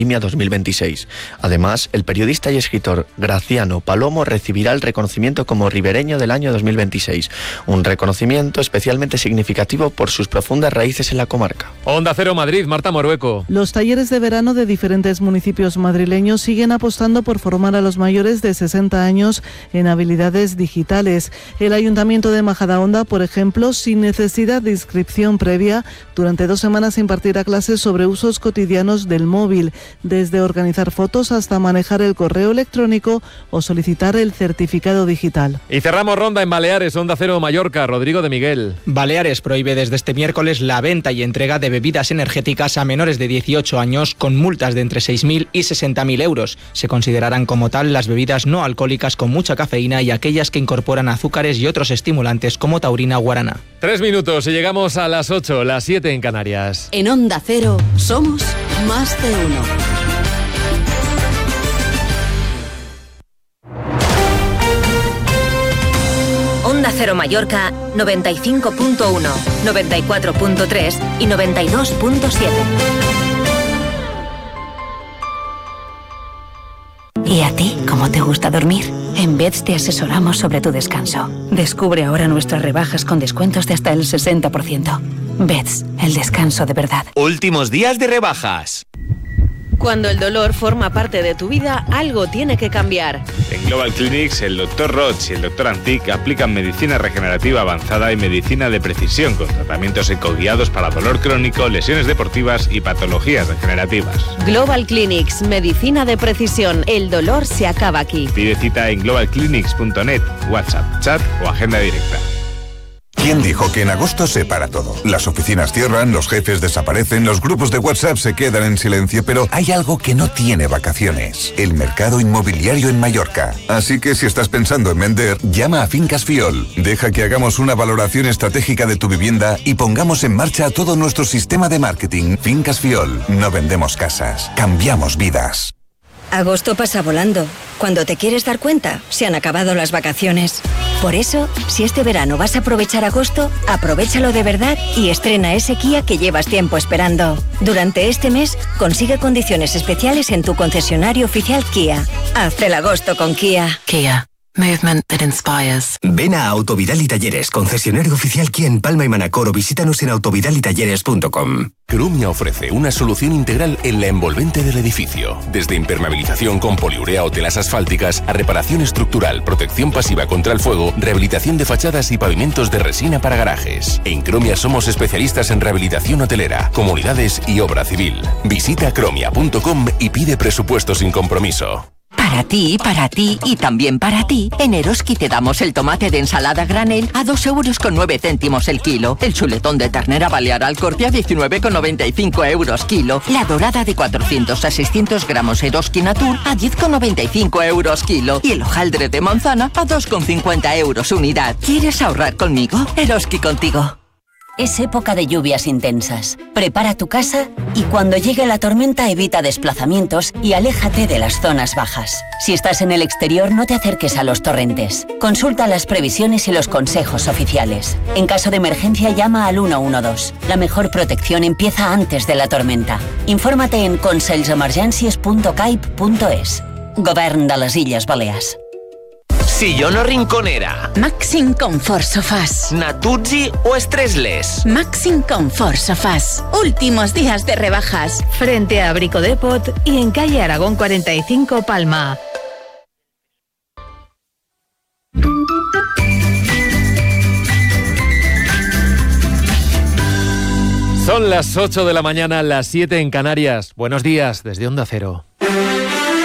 2026. Además, el periodista y escritor Graciano Palomo recibirá el reconocimiento como ribereño del año 2026, un reconocimiento especialmente significativo por sus profundas raíces en la comarca. Onda Cero Madrid, Marta Morueco. Los talleres de verano de diferentes municipios madrileños siguen apostando por formar a los mayores de 60 años en habilidades digitales. El Ayuntamiento de Majadahonda, por ejemplo, sin necesidad de inscripción previa, durante 2 semanas impartirá clases sobre usos cotidianos del móvil, desde organizar fotos hasta manejar el correo electrónico o solicitar el certificado digital. Y cerramos ronda en Baleares, Onda Cero Mallorca, Rodrigo de Miguel. Baleares prohíbe desde este miércoles la venta y entrega de bebidas energéticas a menores de 18 años con multas de entre 6.000 y 60.000 euros. Se considerarán como tal las bebidas no alcohólicas con mucha cafeína y aquellas que incorporan azúcares y otros estimulantes como taurina o guarana. 3 minutos y llegamos a las 8, las 7 en Canarias. En Onda Cero somos más de uno. Onda Cero Mallorca 95.1, 94.3 y 92.7. ¿Y a ti cómo te gusta dormir? En Beds te asesoramos sobre tu descanso. Descubre ahora nuestras rebajas con descuentos de hasta el 60%. Beds, el descanso de verdad. Últimos días de rebajas. Cuando el dolor forma parte de tu vida, algo tiene que cambiar. En Global Clinics, el Dr. Roch y el Dr. Antic aplican medicina regenerativa avanzada y medicina de precisión con tratamientos ecoguiados para dolor crónico, lesiones deportivas y patologías degenerativas. Global Clinics, medicina de precisión. El dolor se acaba aquí. Pide cita en globalclinics.net, WhatsApp, chat o agenda directa. ¿Quién dijo que en agosto se para todo? Las oficinas cierran, los jefes desaparecen, los grupos de WhatsApp se quedan en silencio, pero hay algo que no tiene vacaciones: el mercado inmobiliario en Mallorca. Así que si estás pensando en vender, llama a Fincas Fiol. Deja que hagamos una valoración estratégica de tu vivienda y pongamos en marcha todo nuestro sistema de marketing. Fincas Fiol. No vendemos casas, cambiamos vidas. Agosto pasa volando. Cuando te quieres dar cuenta, se han acabado las vacaciones. Por eso, si este verano vas a aprovechar agosto, aprovéchalo de verdad y estrena ese Kia que llevas tiempo esperando. Durante este mes, consigue condiciones especiales en tu concesionario oficial Kia. Haz el agosto con Kia. Kia. Movement that inspires. Ven a Autovidal y Talleres, concesionario oficial Kia en Palma y Manacor, o visítanos en autovidalitalleres.com. Cromia ofrece una solución integral en la envolvente del edificio. Desde impermeabilización con poliurea o telas asfálticas a reparación estructural, protección pasiva contra el fuego, rehabilitación de fachadas y pavimentos de resina para garajes. En Cromia somos especialistas en rehabilitación hotelera, comunidades y obra civil. Visita cromia.com y pide presupuesto sin compromiso. Para ti y también para ti, en Eroski te damos el tomate de ensalada granel a 2,9 € el kilo, el chuletón de ternera balear al corte a 19,95 € kilo, la dorada de 400 a 600 gramos Eroski Natur a 10,95 € kilo y el hojaldre de manzana a 2,50 € unidad. ¿Quieres ahorrar conmigo? Eroski contigo. Es época de lluvias intensas. Prepara tu casa y cuando llegue la tormenta evita desplazamientos y aléjate de las zonas bajas. Si estás en el exterior, no te acerques a los torrentes. Consulta las previsiones y los consejos oficiales. En caso de emergencia, llama al 112. La mejor protección empieza antes de la tormenta. Infórmate en conselsemergències.caip.es. Govern de les Illes Balears. Sillón o rinconera. Maxim Comfort Sofás. Natuzzi o Stressless. Maxim Comfort Sofás. Últimos días de rebajas. Frente a Brico Depot y en calle Aragón 45, Palma. Son las 8 de la mañana, las 7 en Canarias. Buenos días desde Onda Cero.